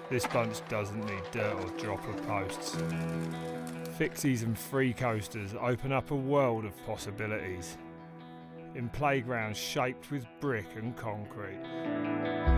This bunch doesn't need dirt or dropper posts. Fixies and free coasters open up a world of possibilities in playgrounds shaped with brick and concrete.